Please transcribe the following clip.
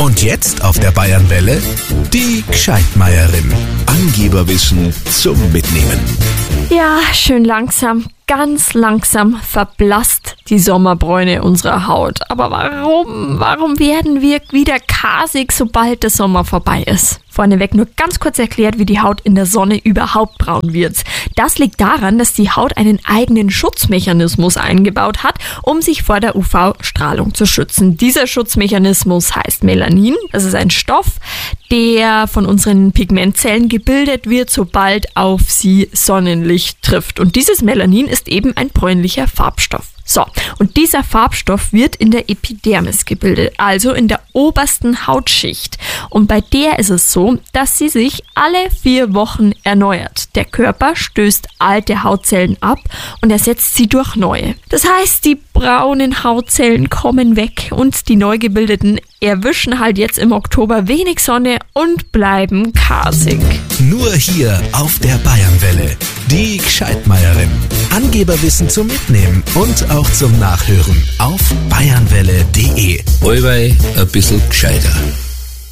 Und jetzt auf der Bayernwelle die Gscheidmeierin. Angeberwissen zum Mitnehmen. Ja, schön langsam, ganz langsam verblasst die Sommerbräune unserer Haut. Aber warum werden wir wieder kasig, sobald der Sommer vorbei ist? Vorneweg nur ganz kurz erklärt, wie die Haut in der Sonne überhaupt braun wird. Das liegt daran, dass die Haut einen eigenen Schutzmechanismus eingebaut hat, um sich vor der UV-Strahlung zu schützen. Dieser Schutzmechanismus heißt Melanin. Das ist ein Stoff, der von unseren Pigmentzellen gebildet wird, sobald auf sie Sonnenlicht trifft. Und dieses Melanin ist eben ein bräunlicher Farbstoff. So, und dieser Farbstoff wird in der Epidermis gebildet, also in der obersten Hautschicht. Und bei der ist es so, dass sie sich alle 4 Wochen erneuert. Der Körper stößt alte Hautzellen ab und ersetzt sie durch neue. Das heißt, die braunen Hautzellen kommen weg und die neu gebildeten erwischen halt jetzt im Oktober wenig Sonne und bleiben kasig. Nur hier auf der Bayernwelle. Die Gscheidmeierin. Angeberwissen zum Mitnehmen und auch zum Nachhören auf bayernwelle.de. Allweil ein bisschen gescheiter.